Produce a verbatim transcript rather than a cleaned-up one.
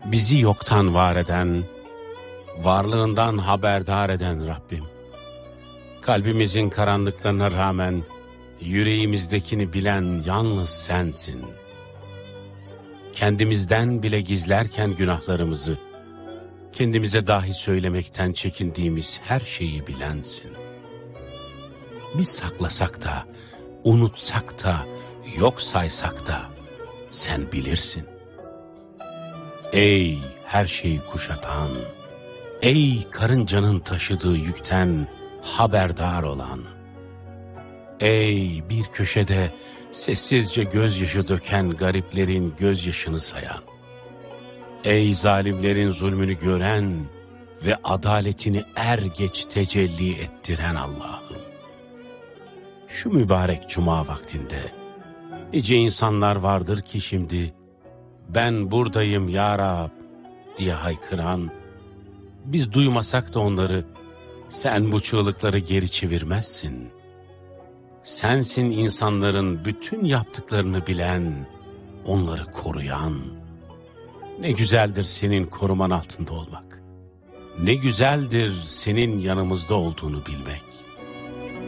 Bizi yoktan var eden, varlığından haberdar eden Rabbim. Kalbimizin karanlıklarına rağmen yüreğimizdekini bilen yalnız sensin. Kendimizden bile gizlerken günahlarımızı, kendimize dahi söylemekten çekindiğimiz her şeyi bilensin. Biz saklasak da, unutsak da, yok saysak da sen bilirsin. Ey her şeyi kuşatan, ey karıncanın taşıdığı yükten haberdar olan, ey bir köşede sessizce gözyaşı döken gariplerin gözyaşını sayan, ey zalimlerin zulmünü gören ve adaletini er geç tecelli ettiren Allah'ım. Şu mübarek cuma vaktinde nice insanlar vardır ki şimdi ben buradayım ya Rab diye haykıran, biz duymasak da onları, sen bu çığlıkları geri çevirmezsin. Sensin insanların bütün yaptıklarını bilen, onları koruyan. Ne güzeldir senin koruman altında olmak. Ne güzeldir senin yanımızda olduğunu bilmek.